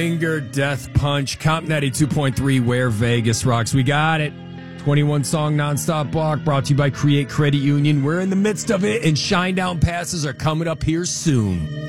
Finger Death Punch, Comp 92.3, where Vegas rocks. We got it. 21 song nonstop block brought to you by Create Credit Union. We're in the midst of it, and Shinedown passes are coming up here soon.